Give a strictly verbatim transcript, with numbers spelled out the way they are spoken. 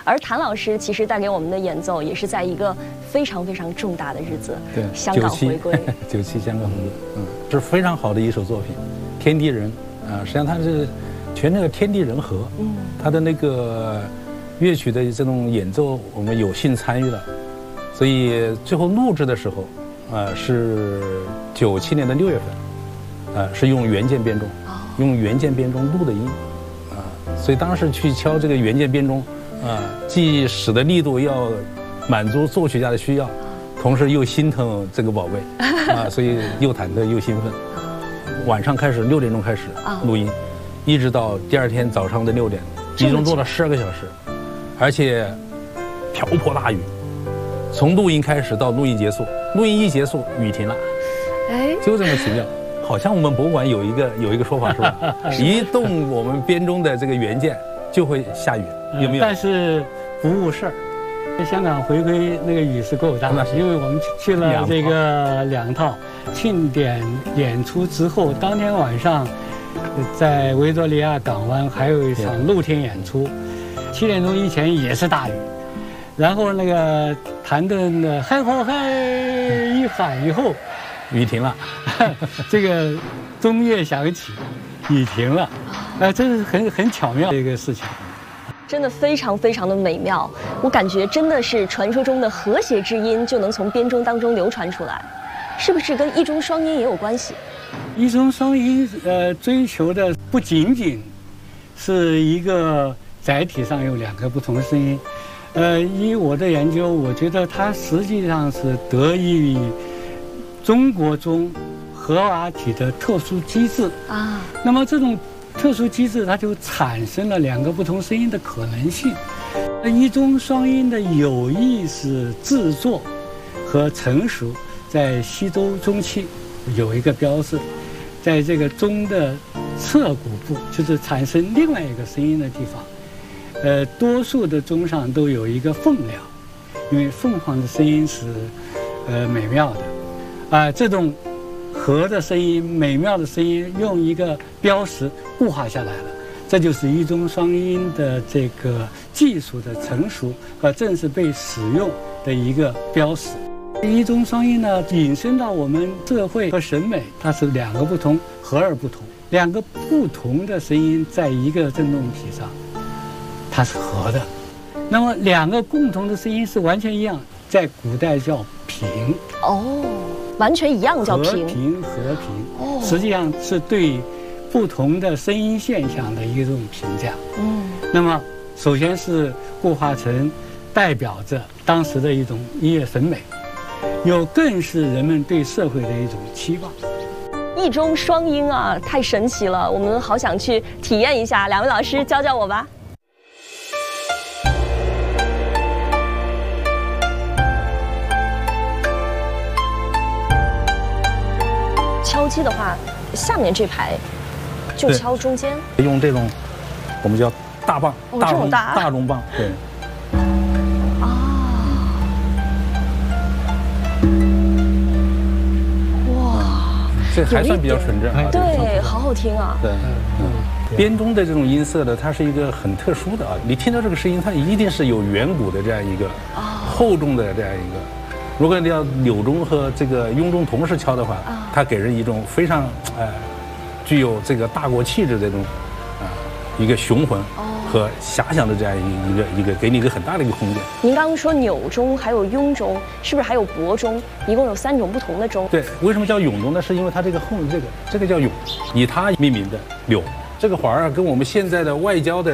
而谭老师其实带给我们的演奏，也是在一个非常非常重大的日子， 对， 香港回归， 九七香港回归，嗯，是非常好的一首作品，《天地人》啊，实际上它是全那个天地人和，嗯，它的那个乐曲的这种演奏，我们有幸参与了，所以最后录制的时候，呃，是九七年的六月份，呃，是用原件编钟，用原件编钟录的音，啊、呃，所以当时去敲这个原件编钟，啊、呃，既使得力度要满足作曲家的需要，同时又心疼这个宝贝，啊、呃，所以又忐忑又兴奋。晚上开始六点钟开始录音，一直到第二天早上的六点，集中做了十二个小时，而且瓢泼大雨，从录音开始到录音结束，录音一结束雨停了，哎，就这么奇妙。好像我们博物馆有一个有一个说法是吧？一动我们编钟的这个原件就会下雨，有没有？ 但是不误事儿。香港回归那个雨是够大，因为我们去了这个两套庆典演出之后，当天晚上在维多利亚港湾还有一场露天演出，七点钟以前也是大雨，然后那个谭盾的嗨吼嗨一喊以后， 雨停了， 这个钟乐响起，雨停了，呃，这是很很巧妙的一个事情。 真的非常非常的美妙，我感觉真的是传说中的和谐之音就能从编钟当中流传出来，是不是跟一中双音也有关系？ 一中双音，呃，追求的不仅仅是一个载体上有两个不同的声音，呃，依我的研究，我觉得它实际上是得益于中国中荷瓦体的特殊机制啊。那么这种特殊机制，它就产生了两个不同声音的可能性。一中双音的有意识制作和成熟，在西周中期有一个标志，在这个钟的侧骨部，就是产生另外一个声音的地方，呃，多数的钟上都有一个凤鸟，因为凤凰的声音是呃美妙的，啊、呃，这种和的声音、美妙的声音，用一个标识固化下来了，这就是一中双音的这个技术的成熟和正式被使用的一个标识。一中双音呢，引申到我们社会和审美，它是两个不同，和而不同，两个不同的声音在一个振动体上，它是和的。那么两个共同的声音是完全一样，在古代叫平。 哦。完全一样叫平， 和平和平，哦，实际上是对不同的声音现象的一种评价。嗯，那么首先是固化成代表着当时的一种音乐审美，有更是人们对社会的一种期望。 一中双音啊，太神奇了，我们好想去体验一下，两位老师教教我吧。敲击的话，下面这排就敲中间， 用这种我们叫大棒， 哦、 大钟大大钟棒，对。 啊，哇， 这还算比较纯正， 对，好好听啊。 对，嗯，编钟的这种音色呢，它是一个很特殊的啊，你听到这个声音，它一定是有远古的这样一个厚重的这样一个。如果你要柳钟和这个雍钟同时敲的话，啊、它给人一种非常呃具有这个大国气质的这种啊、呃、一个雄浑和遐想的这样一个一个给你一个很大的一个空间。 您刚刚说钮钟还有雍钟，是不是还有伯钟？一共有三种不同的钟。 对，为什么叫永钟呢？是因为它这个后面这个这个叫永，以它命名的柳。这个环儿啊，跟我们现在的外交的